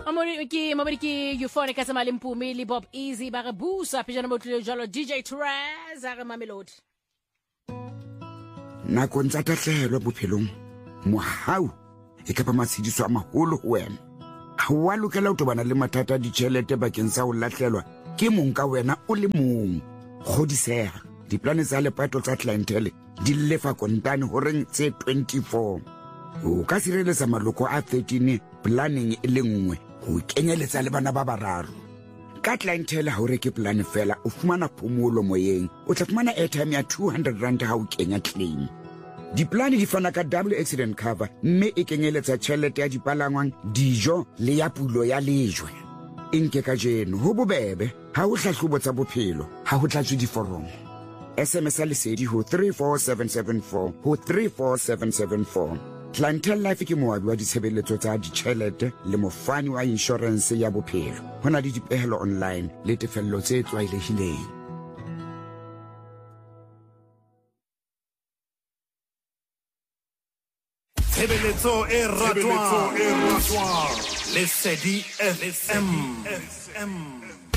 Mamoniki euphonic ka tsamaya le Mpumi le Bob Easy ba re busa pejana mo tlile jalo DJ Traz a re Mamelodi. Nakong tsa tahlehelo bophelong mohau e ka ba matshidiso a maholo ho wena. Ha wa lokela ho tobana le mathata a ditjhelete bakeng sa ho lahlelwa ke mong ka wena o le mong. Kgodiseha diplane tsa lepato tsa clientele di lefa kontane horeng tse 24. O ka sireletsa maloko a 13 planning e le nngwe ho kenyeletsa le bana ba bararo. Ka clientele ha o reke plan fela o fumana phomolo moyeng, o tla fumana airtime ya 200 rand ha o kenya claim. Diplane di fana ka double accident cover mme e kenyeletsa tjhelete ya dipalangwang, dijo le ya pulo ya lejwe. Inke ka jeno ho bobebe ha o hlahlobo tsa bophelo ha ho tlatswe diforomo. SMS lesedi ho 34774 ho 34774. Clientele Life ke moabi wa ditshebeletso tsa ditjhelete le mofani wa insurance ya bophelo. Hona le dipehelo online le tefello tse tlwaelehileng. Tshebeletso e ratwang Lesedi FM.